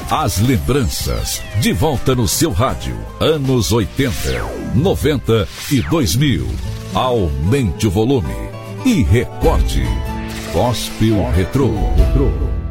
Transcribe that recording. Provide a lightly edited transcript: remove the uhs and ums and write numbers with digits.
As lembranças, de volta no seu rádio. Anos 80, 90 e 2000. Aumente o volume e recorde. Gospel Retrô.